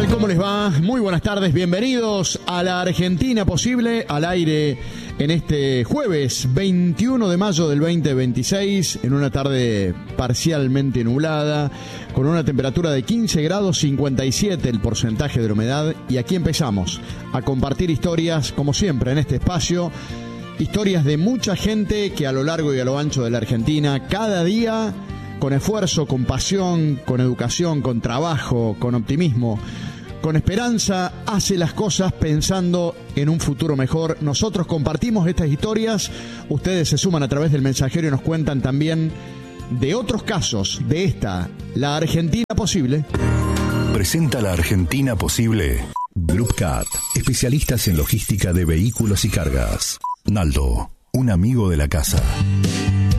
tal? ¿Cómo les va? Muy buenas tardes, bienvenidos a La Argentina Posible, al aire en este jueves 21 de mayo del 2026, en una tarde parcialmente nublada, con una temperatura de 15 grados 57 el porcentaje de la humedad, y aquí empezamos a compartir historias, como siempre en este espacio, historias de mucha gente que a lo largo y a lo ancho de la Argentina, cada día, con esfuerzo, con pasión, con educación, con trabajo, con optimismo, con esperanza, hace las cosas pensando en un futuro mejor. Nosotros compartimos estas historias, ustedes se suman a través del mensajero y nos cuentan también de otros casos de esta, La Argentina Posible. Presenta La Argentina Posible Group Cat, especialistas en logística de vehículos y cargas. Naldo, un amigo de la casa.